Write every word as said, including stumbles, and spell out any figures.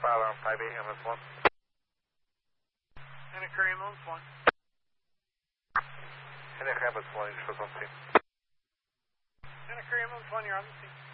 fire alarm five eight, ambulance one. Henniker ambulance one. Henniker ambulance one, you should on scene. Henniker ambulance one, you're on the scene.